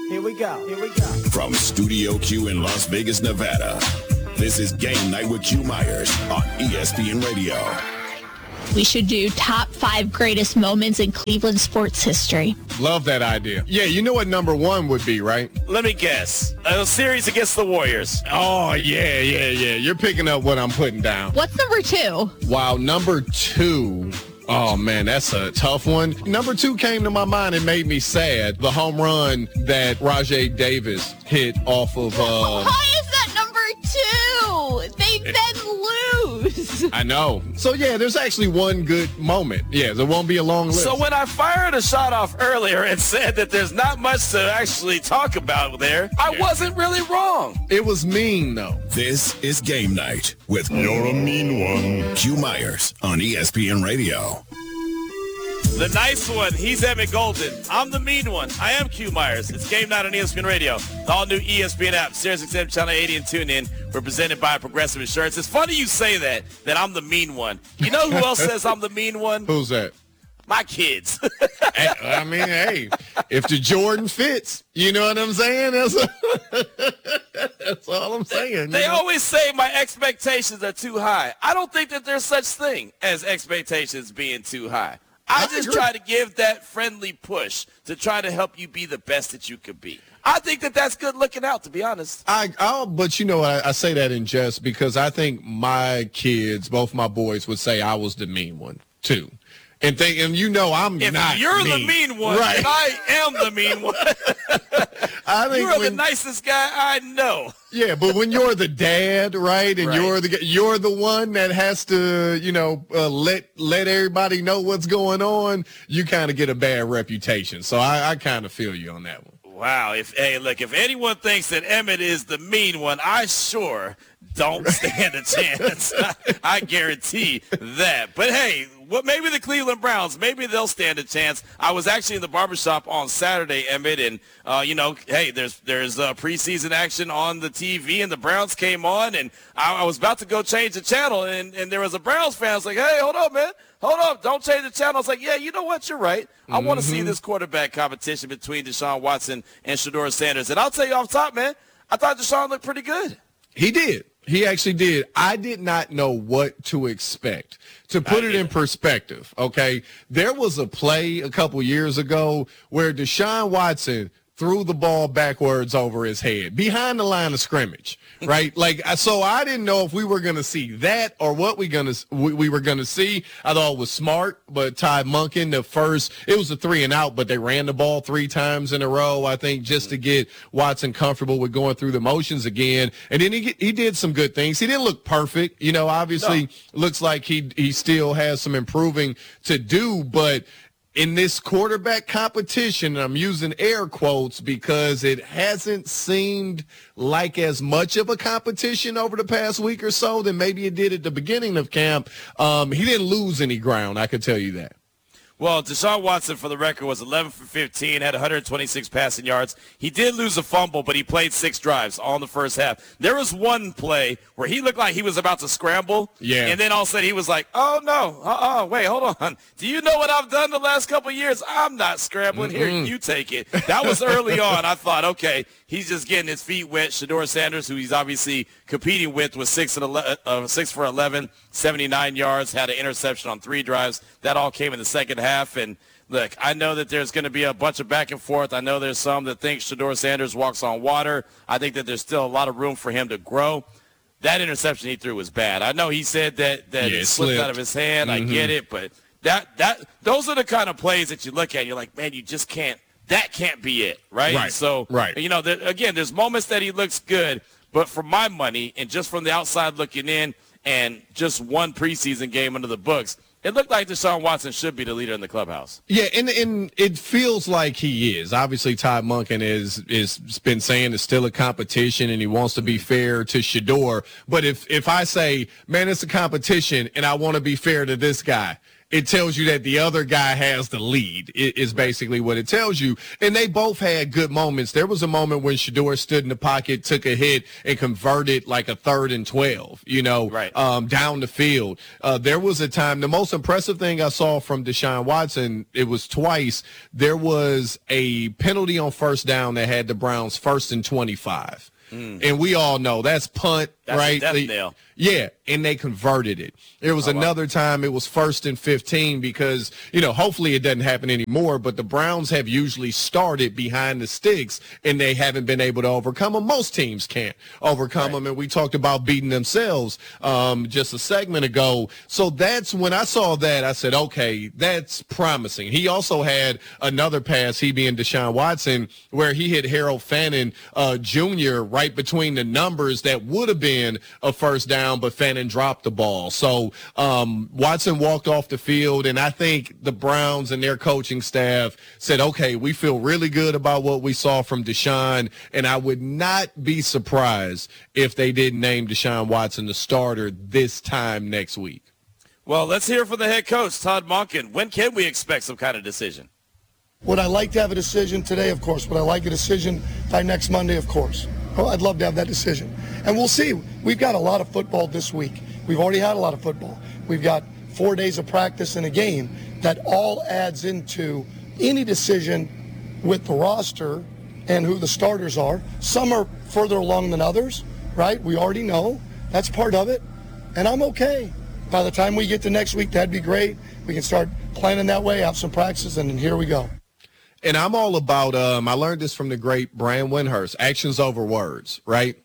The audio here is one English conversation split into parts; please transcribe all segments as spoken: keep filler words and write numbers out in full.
Here we go. Here we go. From Studio Q in Las Vegas, Nevada, this is Game Night with Q Myers on E S P N Radio. We should do top five greatest moments in Cleveland sports history. Love that idea. Yeah, you know what number one would be, right? Let me guess. A series against the Warriors. Oh, yeah, yeah, yeah. You're picking up what I'm putting down. What's number two? Wow, number two. Oh, man, that's a tough one. Number two came to my mind and made me sad. The home run that Rajay Davis hit off of... Uh, Why is that number two? They then lose. I know. So, yeah, there's actually one good moment. Yeah, there won't be a long list. So when I fired a shot off earlier and said that there's not much to actually talk about there, I yeah. wasn't really wrong. It was mean, though. This is Game Night with You're a Mean One, Q Myers on E S P N Radio. The nice one, he's Emmett Golden. I'm the mean one. I am Q Myers. It's Game Night on E S P N Radio. The all-new E S P N app, Sirius X M Channel eighty and TuneIn. We're presented by Progressive Insurance. It's funny you say that, that I'm the mean one. You know who else says I'm the mean one? Who's that? My kids. Hey, I mean, hey, if the Jordan fits, you know what I'm saying? That's, that's all I'm saying. They you know? always say my expectations are too high. I don't think that there's such thing as expectations being too high. I, I just agree. Try to give that friendly push to try to help you be the best that you could be. I think that that's good looking out, to be honest. I, I'll, but you know, I, I say that in jest because I think my kids, both my boys, would say I was the mean one too. And think, and you know, I'm if not. You're mean. the mean one, right? And I am the mean one. I think you're when, the nicest guy I know. Yeah, but when you're the dad, right, and right. you're the you're the one that has to, you know, uh, let let everybody know what's going on, you kind of get a bad reputation. So I, I kind of feel you on that one. Wow. If hey, look, if anyone thinks that Emmett is the mean one, I sure don't stand a chance. I, I guarantee that. But hey, what maybe the Cleveland Browns, maybe they'll stand a chance. I was actually in the barbershop on Saturday, Emmett, and uh, you know, hey, there's there's uh, preseason action on the T V, and the Browns came on, and I, I was about to go change the channel, and, and there was a Browns fan. I was like, hey, hold up, man. Hold up, don't change the channel. I was like, yeah, you know what, you're right. I mm-hmm. want to see this quarterback competition between Deshaun Watson and Shedeur Sanders. And I'll tell you off top, man, I thought Deshaun looked pretty good. He did. He actually did. I did not know what to expect. To put it in perspective, okay, there was a play a couple years ago where Deshaun Watson threw the ball backwards over his head behind the line of scrimmage, right? Like, so I didn't know if we were going to see that or what we gonna we, we were going to see. I thought it was smart, but Ty Monken, the first, it was a three and out, but they ran the ball three times in a row, I think, just to get Watson comfortable with going through the motions again. And then he he did some good things. He didn't look perfect, you know. Obviously, no. Looks like he he still has some improving to do, but in this quarterback competition, and I'm using air quotes because it hasn't seemed like as much of a competition over the past week or so than maybe it did at the beginning of camp. Um, he didn't lose any ground, I could tell you that. Well, Deshaun Watson, for the record, was eleven for fifteen, had one hundred twenty-six passing yards. He did lose a fumble, but he played six drives all in the first half. There was one play where he looked like he was about to scramble, yeah, and then all of a sudden he was like, oh, no, uh-uh, wait, hold on. Do you know what I've done the last couple of years? I'm not scrambling. Mm-hmm. Here, you take it. That was early on. I thought, okay, he's just getting his feet wet. Shedeur Sanders, who he's obviously competing with, was six, and eleven, uh, six for eleven, seventy-nine yards, had an interception on three drives. That all came in the second half. And, look, I know that there's going to be a bunch of back and forth. I know there's some that think Shedeur Sanders walks on water. I think that there's still a lot of room for him to grow. That interception he threw was bad. I know he said that, that yeah, it slipped, slipped out of his hand. Mm-hmm. I get it. But that that those are the kind of plays that you look at and you're like, man, you just can't. That can't be it, right? Right. So, right. you know, there, again, there's moments that he looks good, but for my money and just from the outside looking in and just one preseason game under the books, it looked like Deshaun Watson should be the leader in the clubhouse. Yeah, and, and it feels like he is. Obviously, Ty Monken is is been saying it's still a competition and he wants to be fair to Shedeur. But if, if I say, man, it's a competition and I want to be fair to this guy, it tells you that the other guy has the lead, is basically what it tells you. And they both had good moments. There was a moment when Shedeur stood in the pocket, took a hit, and converted like a third and twelve, you know, right. um, down the field. Uh, there was a time, the most impressive thing I saw from Deshaun Watson, it was twice, there was a penalty on first down that had the Browns first and twenty-five. Mm. And we all know that's punt, that's right? A death nail. Yeah, and they converted it. There was oh, another wow. time it was first and fifteen because, you know, hopefully it doesn't happen anymore, but the Browns have usually started behind the sticks, and they haven't been able to overcome them. Most teams can't overcome right. them, and we talked about beating themselves um, just a segment ago. So that's when I saw that, I said, okay, that's promising. He also had another pass, he being Deshaun Watson, where he hit Harold Fannin uh, Junior right between the numbers that would have been a first down, but Fannin dropped the ball. So um, Watson walked off the field, and I think the Browns and their coaching staff said, okay, we feel really good about what we saw from Deshaun, and I would not be surprised if they didn't name Deshaun Watson the starter this time next week. Well, let's hear from the head coach, Todd Monken. When can we expect some kind of decision? Would I like to have a decision today? Of course. Would I like a decision by next Monday? Of course. Well, I'd love to have that decision. And we'll see. We've got a lot of football this week. We've already had a lot of football. We've got four days of practice and a game that all adds into any decision with the roster and who the starters are. Some are further along than others, right? We already know. That's part of it. And I'm okay. By the time we get to next week, that'd be great. We can start planning that way, have some practice, and then here we go. And I'm all about, um, I learned this from the great Brian Windhurst, actions over words, right?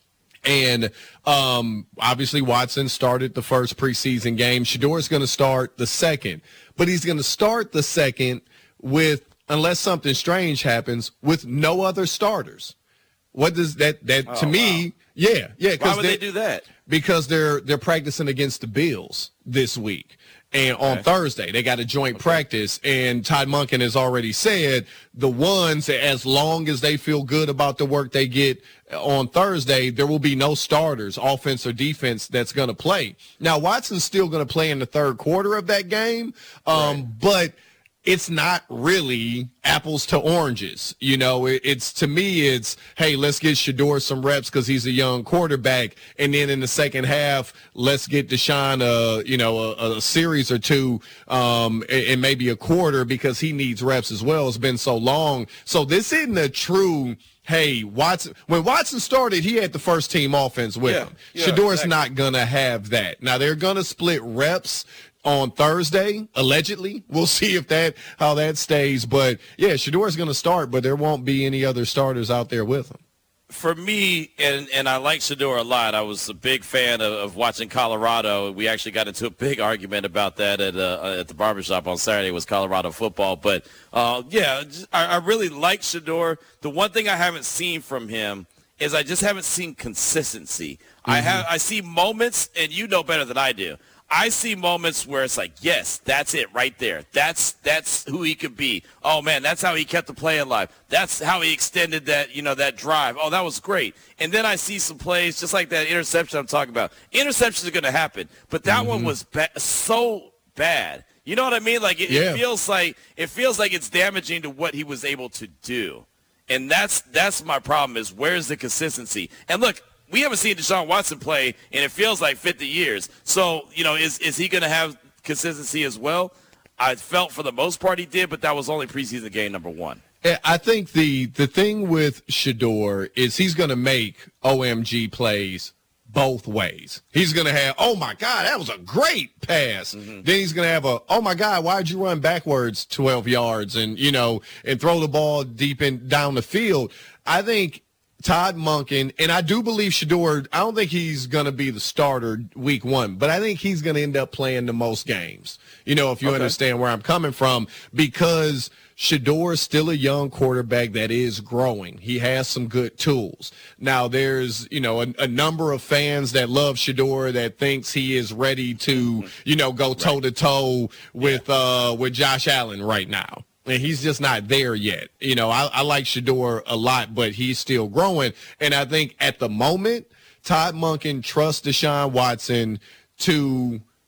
And um, obviously Watson started the first preseason game. Shedeur's going to start the second. But he's going to start the second with, unless something strange happens, with no other starters. What does that, that oh, to me, wow. yeah. yeah. Why would they, they do that? Because they're they're practicing against the Bills this week. And on okay. Thursday, they got a joint okay. practice, and Todd Monken has already said the ones, as long as they feel good about the work they get on Thursday, there will be no starters, offense or defense, that's going to play. Now, Watson's still going to play in the third quarter of that game, um, right. but it's not really apples to oranges. You know, it, it's to me, it's, hey, let's get Shedeur some reps because he's a young quarterback. And then in the second half, let's get Deshaun, a, you know, a, a series or two um, and, and maybe a quarter because he needs reps as well. It's been so long. So this isn't a true, hey, Watson. When Watson started, he had the first team offense with yeah, him. Yeah, Shedeur's exactly. not going to have that. Now, they're going to split reps on Thursday, allegedly. We'll see if that how that stays. But, yeah, Shedeur's going to start, but there won't be any other starters out there with him. For me, and, and I like Shedeur a lot, I was a big fan of, of watching Colorado. We actually got into a big argument about that at uh, at the barbershop on Saturday. It was Colorado football. But, uh, yeah, I, I really like Shedeur. The one thing I haven't seen from him is I just haven't seen consistency. Mm-hmm. I have I see moments, and you know better than I do. I see moments where it's like, yes, that's it right there. That's that's who he could be. Oh, man, that's how he kept the play alive. That's how he extended that, you know, that drive. Oh, that was great. And then I see some plays just like that interception I'm talking about. Interceptions are going to happen, but that mm-hmm. one was ba- so bad. You know what I mean? Like it, yeah. it feels like it feels like it's damaging to what he was able to do. And that's that's my problem is where's the consistency? And look, we haven't seen Deshaun Watson play, and it feels like fifty years. So, you know, is is he going to have consistency as well? I felt for the most part he did, but that was only preseason game number one. I think the the thing with Shedeur is he's going to make O M G plays both ways. He's going to have, oh, my God, that was a great pass. Mm-hmm. Then he's going to have a, oh, my God, why'd you run backwards twelve yards and, you know, and throw the ball deep in down the field. I think Todd Monken, and I do believe Shedeur, I don't think he's going to be the starter week one, but I think he's going to end up playing the most games, you know, if you okay. understand where I'm coming from, because Shedeur is still a young quarterback that is growing. He has some good tools. Now, there's, you know, a, a number of fans that love Shedeur that thinks he is ready to, you know, go toe-to-toe with, yeah. uh, with Josh Allen right now. And he's just not there yet. You know, I, I like Shedeur a lot, but he's still growing. And I think at the moment, Todd Monken trusts Deshaun Watson to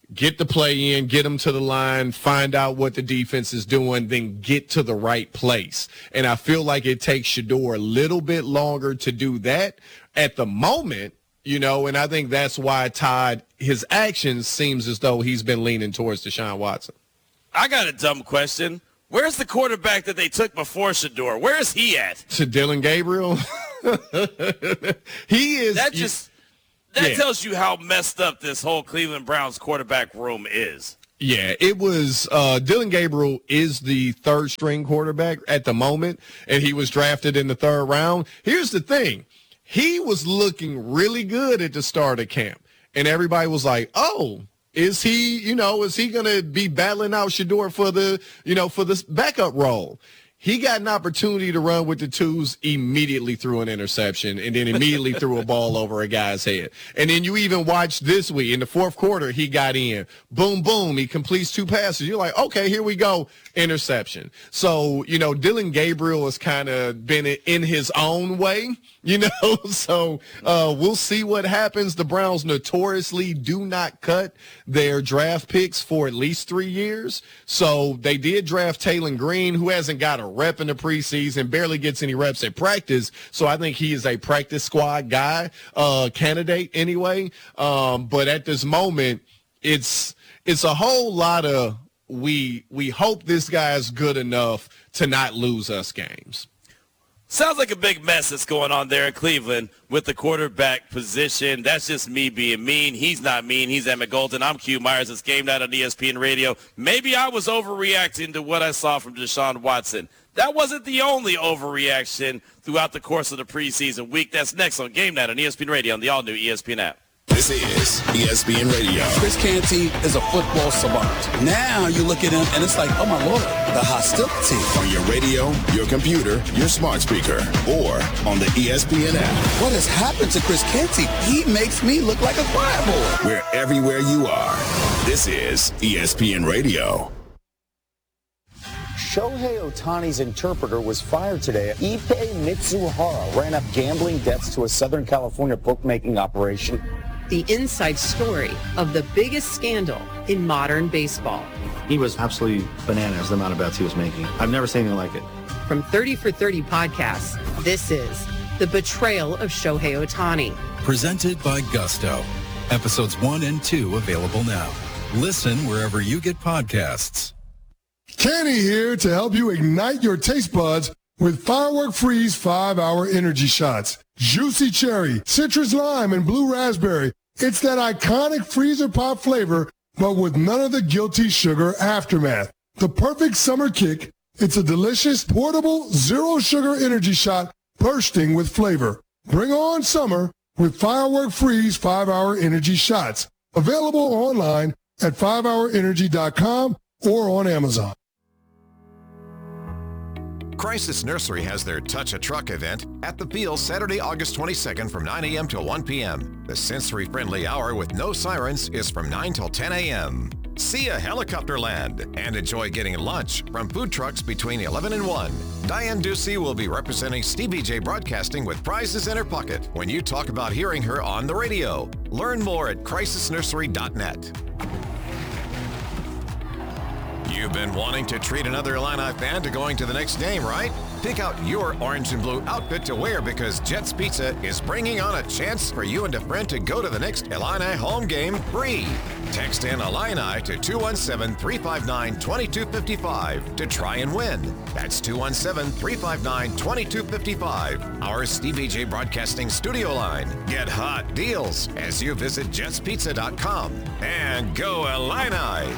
get the play in, get them to the line, find out what the defense is doing, then get to the right place. And I feel like it takes Shedeur a little bit longer to do that at the moment, you know, and I think that's why Todd, his actions seems as though he's been leaning towards Deshaun Watson. I got a dumb question. Where's the quarterback that they took before Shedeur? Where is he at? To Dylan Gabriel? He is. That just that yeah. tells you how messed up this whole Cleveland Browns quarterback room is. Yeah, it was uh, Dylan Gabriel is the third string quarterback at the moment, and he was drafted in the third round. Here's the thing. He was looking really good at the start of camp, and everybody was like, oh, is he, you know, is he going to be battling out Shedeur for the, you know, for this backup role? He got an opportunity to run with the twos, immediately threw an interception, and then immediately threw a ball over a guy's head. And then you even watch this week, in the fourth quarter, he got in. Boom, boom, he completes two passes. You're like, okay, here we go, interception. So, you know, Dylan Gabriel has kind of been in his own way, you know. So uh, we'll see what happens. The Browns notoriously do not cut their draft picks for at least three years. So they did draft Taylon Green, who hasn't got a rep in the preseason, barely gets any reps at practice. So I think he is a practice squad guy, uh, candidate anyway. Um, but at this moment, it's it's a whole lot of we we hope this guy is good enough to not lose us games. Sounds like a big mess that's going on there in Cleveland with the quarterback position. That's just me being mean. He's not mean. He's Emmett Golden. I'm Q Myers. It's Game Night on E S P N Radio. Maybe I was overreacting to what I saw from Deshaun Watson. That wasn't the only overreaction throughout the course of the preseason week. That's next on Game Night on E S P N Radio on the all-new E S P N app. This is E S P N Radio. Chris Canty is a football savant. Now you look at him and it's like, oh my Lord, the hostility. On your radio, your computer, your smart speaker, or on the E S P N app. What has happened to Chris Canty? He makes me look like a choir boy. We're everywhere you are. This is E S P N Radio. Shohei Ohtani's interpreter was fired today. Ippei Mitsuhara ran up gambling debts to a Southern California bookmaking operation. The inside story of the biggest scandal in modern baseball. He was absolutely bananas, the amount of bets he was making. I've never seen anything like it. From thirty for thirty podcasts, this is The Betrayal of Shohei Ohtani. Presented by Gusto. Episodes one and two available now. Listen wherever you get podcasts. Kenny here to help you ignite your taste buds with Firework Freeze five hour energy shots. Juicy cherry, citrus lime, and blue raspberry. It's that iconic freezer pop flavor, but with none of the guilty sugar aftermath. The perfect summer kick. It's a delicious, portable, zero sugar energy shot bursting with flavor. Bring on summer with Firework Freeze five hour energy shots. Available online at five hour energy dot com or on Amazon. Crisis Nursery has their Touch a Truck event at the Peel Saturday, August twenty-second from nine a.m. till one p.m. The sensory-friendly hour with no sirens is from nine till ten a.m. See a helicopter land and enjoy getting lunch from food trucks between eleven and one. Diane Ducey will be representing Stevie J Broadcasting with prizes in her pocket when you talk about hearing her on the radio. Learn more at crisis nursery dot net. You've been wanting to treat another Illini fan to going to the next game, right? Pick out your orange and blue outfit to wear because Jets Pizza is bringing on a chance for you and a friend to go to the next Illini home game free. Text in Illini to two one seven, three five nine, two two five five to try and win. That's two one seven, three five nine, two two five five. Our Stevie J Broadcasting studio line. Get hot deals as you visit jets pizza dot com. And go Illini!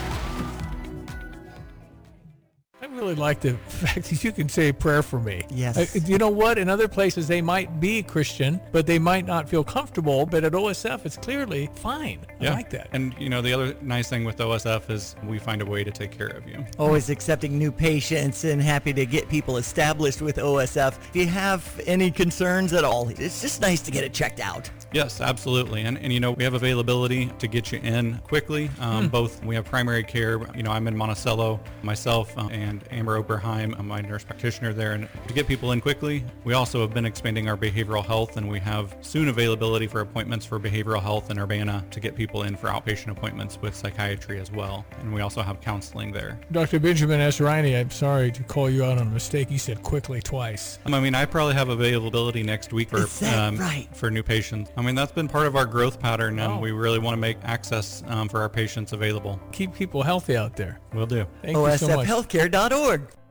I really like the fact that you can say a prayer for me. Yes. Uh, you know what? In other places, they might be Christian, but they might not feel comfortable. But at O S F, it's clearly fine. Yeah. I like that. And, you know, the other nice thing with O S F is we find a way to take care of you. Always accepting new patients and happy to get people established with O S F. If you have any concerns at all, it's just nice to get it checked out. Yes, absolutely. And, and you know, we have availability to get you in quickly. Um, Hmm. Both, we have primary care. You know, I'm in Monticello, myself uh, and Amber Oberheim, uh, my nurse practitioner there. And to get people in quickly, we also have been expanding our behavioral health, and we have soon availability for appointments for behavioral health in Urbana to get people in for outpatient appointments with psychiatry as well. And we also have counseling there. Doctor Benjamin S. Riney, I'm sorry to call you out on a mistake. You said quickly twice. Um, I mean, I probably have availability next week for Is that um, right? for new patients. I mean, that's been part of our growth pattern, and Oh. we really want to make access um, for our patients available. Keep people healthy out there. Will do. Thank you so O S F much. healthcare dot org.